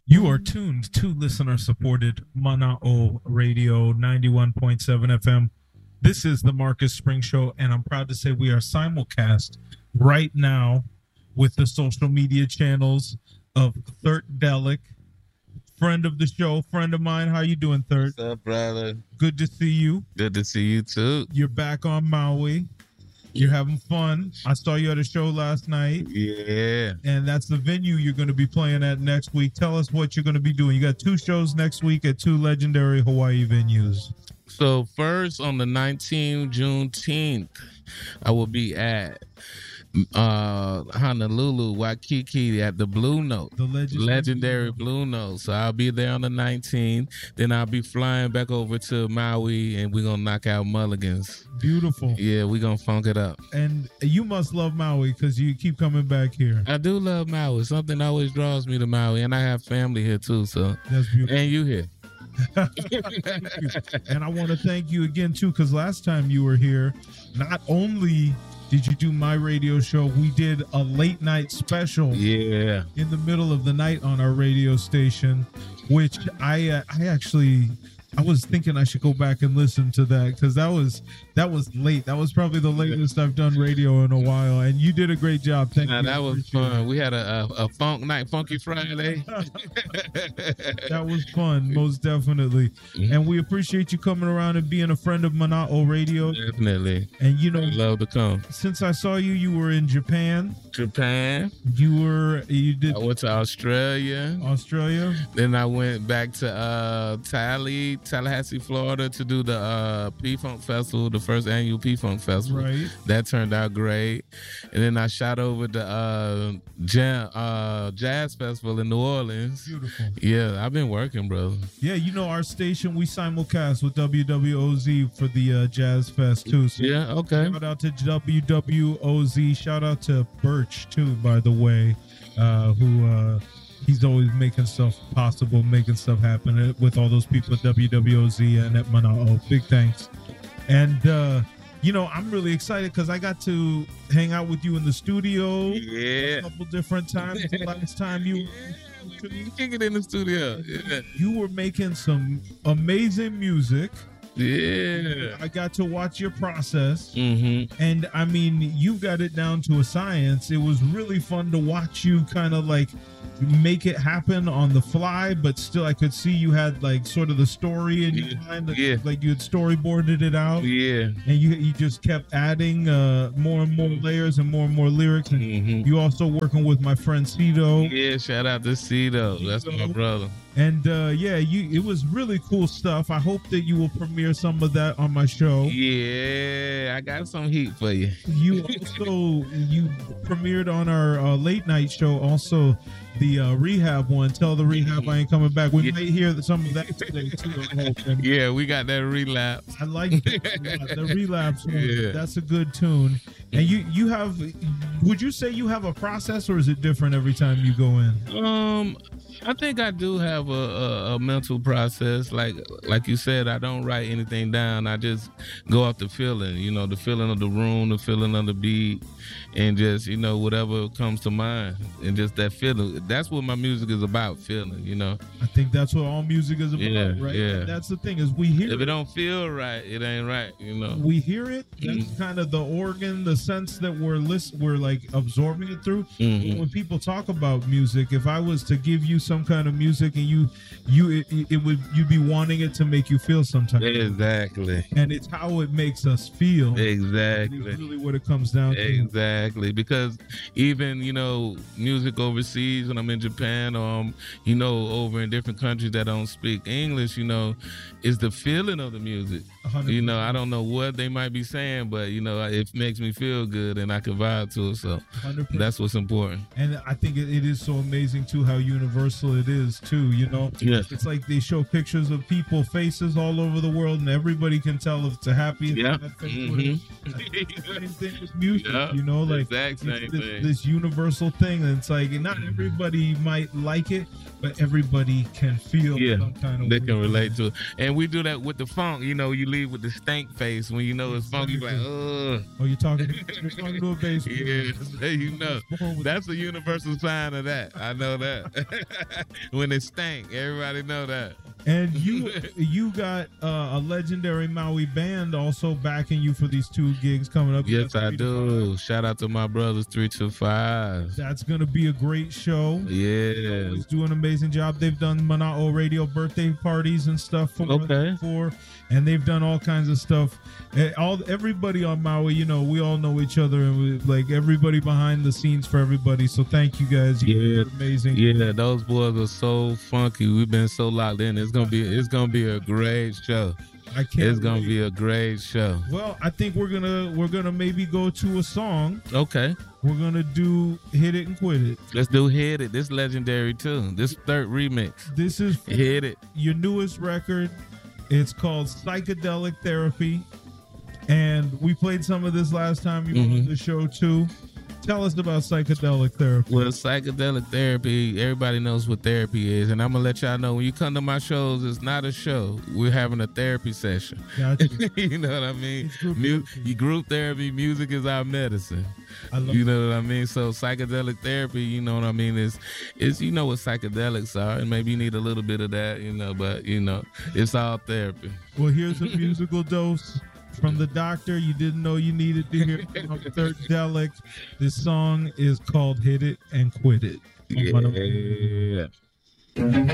You are tuned to listener supported Mana'o Radio 91.7 FM. This is the Marcus Spring Show, and I'm proud to say we are simulcast right now with the social media channels of Third Delic, friend of the show, friend of mine. How you doing, Third? What's up, brother? Good to see you. Good to see you too. You're back on Maui. You're having fun. I saw you at a show last night. Yeah. And that's the venue you're going to be playing at next week. Tell us what you're going to be doing. You got 2 shows next week at 2 legendary Hawaii venues. So first on the 19th, Juneteenth, I will be at Honolulu, Waikiki at the Blue Note, The legendary Blue Note. So I'll be there on the 19th. Then I'll be flying back over to Maui, and we're gonna knock out Mulligans. Beautiful. Yeah, we're gonna funk it up. And you must love Maui because you keep coming back here. I do love Maui. Something always draws me to Maui, and I have family here too. So That's beautiful. and you here. Thank you. And I want to thank you again too, because last time you were here, not only did you do my radio show, we did a late night special Yeah. in the middle of the night on our radio station, which I was thinking I should go back and listen to that because that was late. That was probably the latest I've done radio in a while, and you did a great job. Thank you. That was fun. We had a funk night, Funky Friday. That was fun, most definitely. And we appreciate you coming around and being a friend of Mana'o Radio. Definitely. And you know, Love to come. since I saw you, you were in Japan. Japan. You did I went to Australia. Australia. Then I went back to Tallahassee, Florida to do the P-Funk Festival, the first annual P-Funk Festival. Right. That turned out great. And then I shot over the Jazz Festival in New Orleans. Beautiful. Yeah, I've been working, bro. Yeah, you know, our station, we simulcast with WWOZ for the Jazz Fest too. So Yeah, okay. shout out to WWOZ. Shout out to Birch too, by the way, who he's always making stuff possible, making stuff happen with all those people at WWOZ and at Mana'o. Big thanks. And you know, I'm really excited because I got to hang out with you in the studio Yeah. a couple different times. The last time you Kick it in the studio. Yeah. you were making some amazing music. Yeah. I got to watch your process. Mm-hmm. And I mean, you got it down to a science. It was really fun to watch you kind of like make it happen on the fly, but still I could see you had like sort of the story in your mind. Yeah. Like you had storyboarded it out. Yeah. And you just kept adding more and more layers and more lyrics. And Mm-hmm. you also working with my friend Cito. Yeah, shout out to Cito. That's my brother. And it was really cool stuff. I hope that you will premiere some of that on my show. Yeah, I got some heat for you. You premiered on our late night show also the rehab one. Tell the rehab I ain't coming back. We might hear some of that today too. Yeah, we got that relapse. I like that the relapse one. Yeah. That's a good tune. And you have, would you say you have a process or is it different every time you go in? I think I do have a mental process. Like you said, I don't write anything down. I just go off the feeling, the feeling of the room, the feeling of the beat, and just, whatever comes to mind. And just that feeling. That's what my music is about, feeling, I think that's what all music is about, Yeah, right? yeah. And that's the thing is we hear If it don't feel right, it ain't right, we hear it. That's kind of the organ, the sense that we're like absorbing it through. Mhm. When people talk about music, if I was to give you some kind of music and you'd be wanting it to make you feel sometimes. Exactly. And it's how it makes us feel. Exactly. It's really what it comes down to. Exactly, because even music overseas when I'm in Japan or I'm over in different countries that don't speak English, is the feeling of the music. 100%. I don't know what they might be saying, but it makes me feel good and I can vibe to it. So 100%. that's what's important. And I think it is so amazing too how universal it is too. Yeah. It's like they show pictures of people faces all over the world, and everybody can tell if it's a happy, Yeah. sad face. Mhm. Same thing with music, Yeah. like Exact same it's thing. this universal thing. And it's like not everybody might like it, but everybody can feel some kind of They way. can relate to it. And we do that with the funk. You leave with the stank face when it's funk. You like, ugh. Oh, you're talking to a bass player. So you know, that's a universal sign of that. I know that. When it stank, everybody know that. And you got a legendary Maui band also backing you for these 2 gigs coming up. Yes, I do. Shout out to my brothers 325. That's gonna be a great show. Yeah, they always do an amazing job. They've done Mana'o Radio birthday parties and stuff for before, and they've done all kinds of stuff. Everybody on Maui, you know, we all know each other, and like everybody behind the scenes for everybody. So thank you guys. Yeah, amazing. Yeah, those boys are so funky. We've been so locked in. It's gonna be a great show. It's gonna be a great show. Well, I think we're gonna maybe go to a song. Okay. We're gonna do Hit It and Quit It. Let's do Hit It. This legendary too. This third remix. This is Hit It. Your newest record. It's called Psychedelic Therapy. And we played some of this last time you were on the show too. Tell us about psychedelic therapy. Well, psychedelic therapy, everybody knows what therapy is. And I'm going to let y'all know, when you come to my shows, it's not a show. We're having a therapy session. Gotcha. You know what I mean? Group therapy, music is our medicine. I love you know what I mean? So psychedelic therapy, you know what I mean, is you know what psychedelics are. And maybe you need a little bit of that, you know, but, you know, it's all therapy. Well, here's a musical dose from the doctor you didn't know you needed to hear from Thirdelic. This song is called Hit It and Quit It. Yeah.